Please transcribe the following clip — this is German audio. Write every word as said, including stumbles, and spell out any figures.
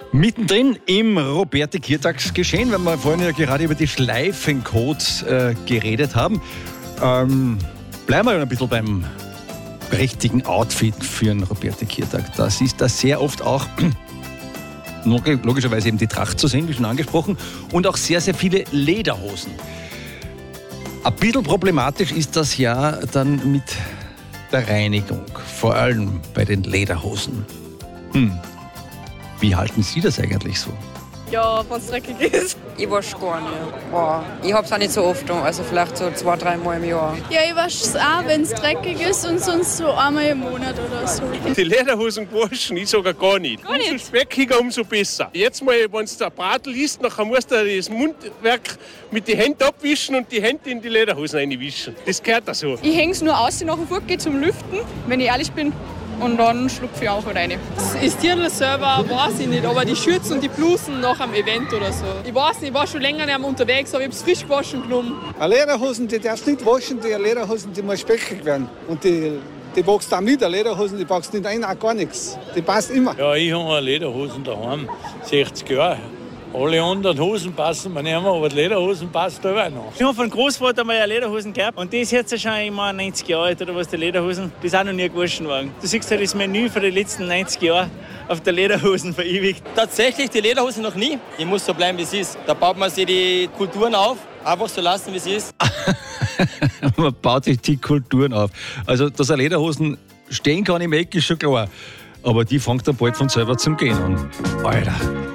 Mittendrin im Roberti-Kirtags-Geschehen, weil wir vorhin ja gerade über die Schleifencodes äh, geredet haben, ähm, bleiben wir ja ein bisschen beim richtigen Outfit für einen Roberti-Kirtag. Das ist da sehr oft auch logischerweise eben die Tracht zu sehen, wie schon angesprochen, und auch sehr, sehr viele Lederhosen. Ein bisschen problematisch ist das ja dann mit der Reinigung, vor allem bei den Lederhosen. Hm. Wie halten Sie das eigentlich so? Ja, wenn es dreckig ist. Ich wasche gar nicht. Boah. Ich hab's auch nicht so oft, also vielleicht so zwei, drei Mal im Jahr. Ja, ich wasche es auch, wenn es dreckig ist, und sonst so einmal im Monat oder so. Die Lederhosen waschen, ich sogar gar nicht. Gar nicht? Umso speckiger, umso besser. Jetzt mal, wenn es der Bratel ist, nachher musst du das Mundwerk mit den Händen abwischen und die Hände in die Lederhosen reinwischen. Das gehört da so. Ich hänge es nur aus, nach dem Furt gehe zum Lüften, wenn ich ehrlich bin. Und dann schlupfe ich auch rein. Das ist Dirndl selber, weiß ich nicht, aber die Schürzen und die Blusen nach einem Event oder so. Ich weiß nicht, ich war schon länger nicht mehr unterwegs, aber ich habe es frisch gewaschen genommen. Eine Lederhosen, die darfst du nicht waschen, die Lederhosen, die muss speckig werden. Und die, die packst du auch mit, die Lederhosen, die packst du nicht ein, auch gar nichts. Die passt immer. Ja, ich habe eine Lederhosen daheim, sechzig Jahre. Alle anderen Hosen passen mir nicht mehr, aber die Lederhosen passen da auch noch. Ich habe von Großvater mal eine Lederhosen gehabt und die ist jetzt schon immer neunzig Jahre alt oder was, die Lederhosen. Die sind noch nie gewaschen worden. Du siehst ja das Menü für die letzten neunzig Jahre auf der Lederhosen verewigt. Tatsächlich die Lederhose noch nie. Die muss so bleiben, wie sie ist. Da baut man sich die Kulturen auf, einfach so lassen, wie sie ist. Man baut sich die Kulturen auf. Also, dass eine Lederhosen stehen kann im Eck, ist schon klar. Aber die fängt dann bald von selber zum Gehen an. Alter.